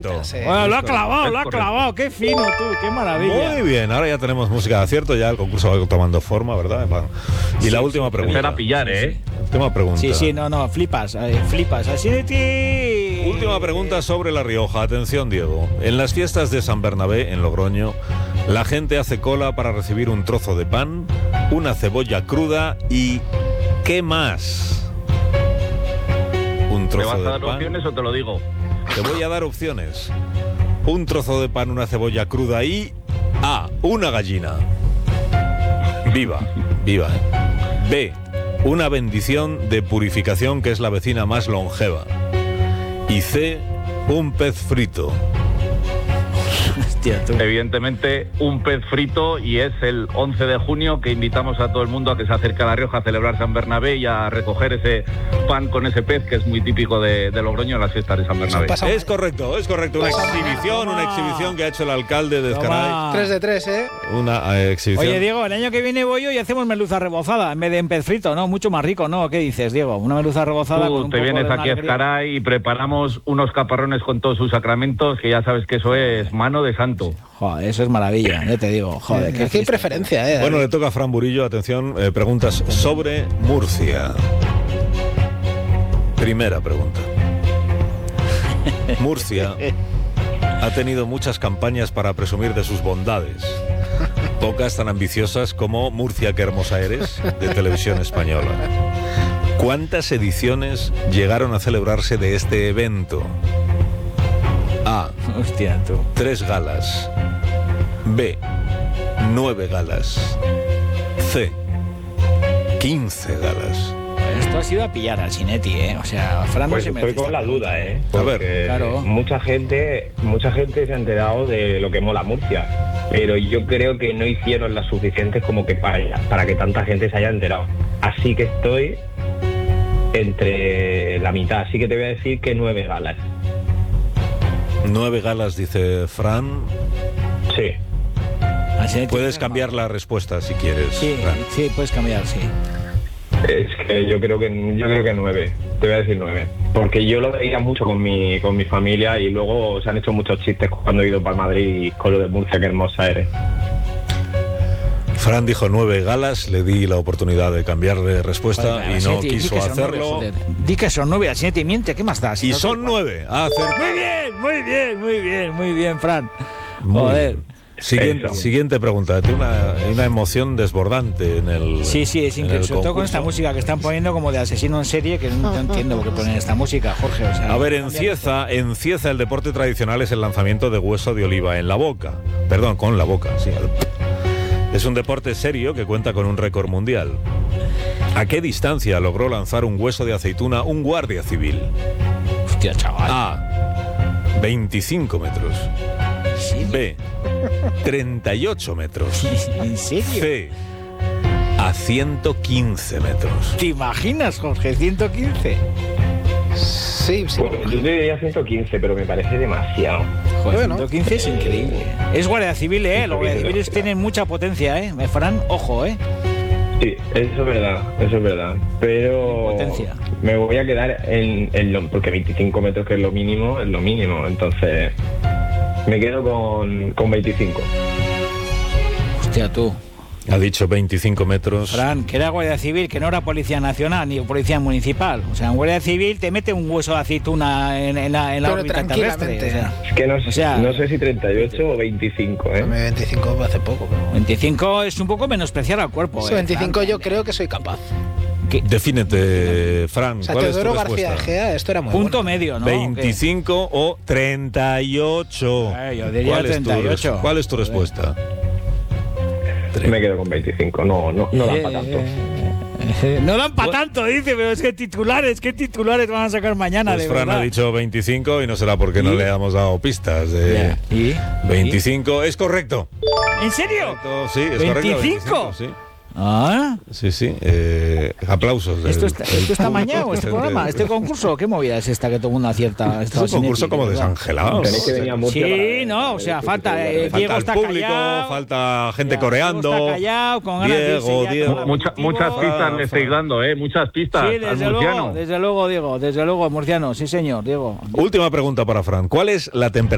Sí. Bueno, lo ha clavado, qué fino tú, qué maravilla. Muy bien, ahora ya tenemos música de acierto, ya el concurso va tomando forma, ¿verdad? Y la última pregunta. Empezar a pillar, Última pregunta. Sí, no, flipas, así de ti. Última pregunta sobre La Rioja. Atención, Diego. En las fiestas de San Bernabé, en Logroño, la gente hace cola para recibir un trozo de pan, una cebolla cruda y... ¿qué más? Un trozo de pan. ¿Me vas a dar opciones o te lo digo? Te voy a dar opciones. Un trozo de pan, una cebolla cruda y... A. Una gallina. Viva. B. Una bendición de purificación que es la vecina más longeva. Y C. Un pez frito. Hostia, tú. Evidentemente, un pez frito, y es el 11 de junio que invitamos a todo el mundo a que se acerque a La Rioja a celebrar San Bernabé y a recoger ese pan con ese pez que es muy típico de Logroño en las fiestas de San Bernabé. Es correcto. Una exhibición que ha hecho el alcalde de Ezcaray. 3 de 3, ¿eh? Una exhibición. Oye, Diego, el año que viene voy yo y hacemos merluza rebozada en vez de en pez frito, ¿no? Mucho más rico, ¿no? ¿Qué dices, Diego? Una merluza rebozada con un te poco vienes de aquí a Ezcaray y preparamos unos caparrones con todos sus sacramentos, que ya sabes que eso es mano de santo. Joder, eso es maravilla, ya te digo. Joder, Aquí hay preferencia, ¿eh? Bueno, le toca a Fran Burillo, atención, preguntas sobre Murcia. Primera pregunta. Murcia ha tenido muchas campañas para presumir de sus bondades. Pocas tan ambiciosas como Murcia, qué hermosa eres, de Televisión Española. ¿Cuántas ediciones llegaron a celebrarse de este evento? A. Hostia, tú. 3 galas. B. 9 galas. C. 15 galas. Esto ha sido a pillar al Chinetti, ¿eh? O sea, Fran no Pues se estoy con la duda, ¿eh? A ver, claro. Mucha gente se ha enterado de lo que mola Murcia, pero yo creo que no hicieron las suficientes como que para que tanta gente se haya enterado. Así que estoy entre la mitad, así que te voy a decir que 9 galas. 9 galas, dice Fran. Sí. Puedes cambiar la respuesta si quieres. Sí, Fran. sí, puedes cambiar, sí. Es que yo creo que 9. Te voy a decir 9. Porque yo lo veía mucho con mi familia y luego se han hecho muchos chistes cuando he ido para Madrid y con lo de Murcia, qué hermosa eres. Fran dijo 9 galas, le di la oportunidad de cambiar de respuesta. Vale, y no Chinetti, quiso hacerlo. Di que son 9, al Chinetti miente, ¿qué más das? Y son 9. Muy bien, Fran. Muy Joder. bien. Siguiente pregunta. Tiene una emoción desbordante en el. Sí, es increíble. Sobre todo con esta música que están poniendo como de asesino en serie, que no entiendo por qué ponen esta música, Jorge. O sea, A ver, en Cieza el deporte tradicional es el lanzamiento de hueso de oliva en la boca. Perdón, con la boca, sí. Es un deporte serio que cuenta con un récord mundial. ¿A qué distancia logró lanzar un hueso de aceituna un guardia civil? Hostia, chaval. A. 25 metros. ¿Sí? B. 38 metros. ¿En serio? C. A 115 metros. ¿Te imaginas, Jorge? 115. Sí. Pues yo te diría 115, pero me parece demasiado. Joder, Bueno. 115 es increíble. Es guardia civil, ¿eh? Los guardias civiles tienen mucha potencia, ¿eh? Fran, ojo, ¿eh? Sí, eso es verdad. Pero Potencia. me voy a quedar en lo... Porque 25 metros, que es lo mínimo, entonces me quedo con 25. Hostia, tú. Ha dicho 25 metros. Fran, que era guardia civil, que no era policía nacional ni policía municipal. O sea, en guardia civil te mete un hueso de aceituna en la Pero órbita terrestre. tranquilamente. O sea, Es que O sea, no sé si 38 o 25, ¿eh? 25 hace poco, pero... 25 es un poco menospreciar al cuerpo. Sí, 25 Fran. yo creo que soy capaz. Defínete, Fran. O sea, ¿Cuál es tu Teodoro García respuesta? Egea, esto era muy Punto bueno. medio, ¿no? 25 o 38. Yo diría ¿Cuál es tu 38. ¿Cuál es tu respuesta? Me quedo con 25, no da para tanto. No dan para tanto, dice, pero es que titulares van a sacar mañana, Pues de Fran verdad. ha dicho 25 y no será porque no le hemos dado pistas. Ya. ¿Y? 25 es correcto. ¿En serio? Correcto, sí, es correcto. 25. Sí. Ah, Sí. Aplausos. ¿Esto está mañado, este programa, este concurso? ¿Qué movida es esta que todo el mundo acierta? Es un concurso como desangelado. Tenéis que venir a Murcia Sí, no, o sea, falta Diego Falta el está público, callado. falta gente Diego coreando. está callado, con ganas de irse Diego, ya Diego. con Muchas pistas le estáis dando, muchas pistas Sí, al murciano. desde luego, Diego, desde luego, murciano, sí señor, Diego. Última pregunta para Fran. ¿Cuál es la temperatura